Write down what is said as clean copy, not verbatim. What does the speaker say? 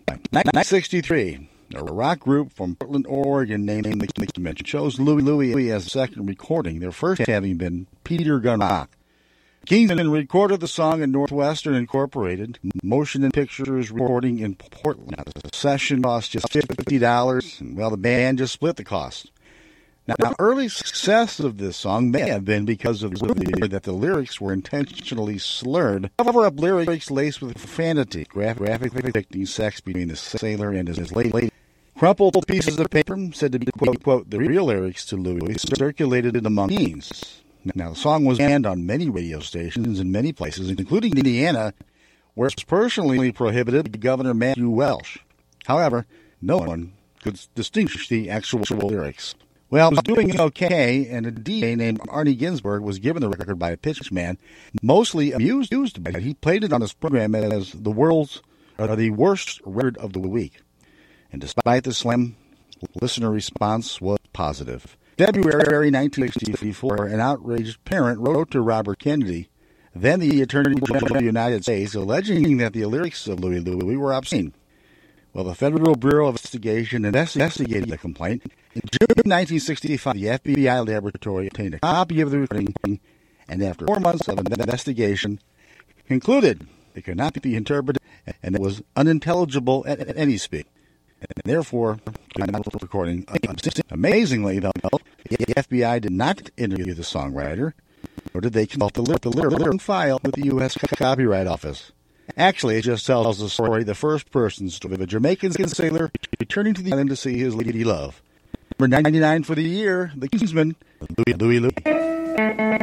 1963, a rock group from Portland, Oregon named the Convention chose Louie as the second recording, their first having been Peter Gunn Rock. Kingsman recorded the song in Northwestern Incorporated, Motion and Pictures recording in Portland. Now, the session cost just $50, and the band just split the cost. Now, early success of this song may have been because of that the lyrics were intentionally slurred, cover-up lyrics laced with profanity, graphically depicting sex between the sailor and his lady. Crumpled pieces of paper, said to be, quote, the real lyrics to Louie, circulated among teens. Now, the song was banned on many radio stations in many places, including Indiana, where it was personally prohibited by Governor Matthew Welsh. However, no one could distinguish the actual lyrics. Well, it was doing okay, and a DJ named Arnie Ginsberg was given the record by a pitchman, mostly amused by it. He played it on his program as the worst record of the week. And despite the slam, listener response was positive. February 1964, an outraged parent wrote to Robert Kennedy, then the Attorney General of the United States, alleging that the lyrics of Louie Louie were obscene. Well, the Federal Bureau of Investigation investigated the complaint. In June 1965, the FBI laboratory obtained a copy of the recording, and after 4 months of investigation, concluded it could not be interpreted and it was unintelligible at any speed, and therefore could not be recording. Amazingly, though, the FBI did not interview the songwriter, nor did they consult the lyric file with the U.S. Copyright Office. Actually, it just tells the story, the first-person story of a Jamaican sailor returning to the island to see his lady love. Number 99 for the year, the Kingsmen, Louie Louie.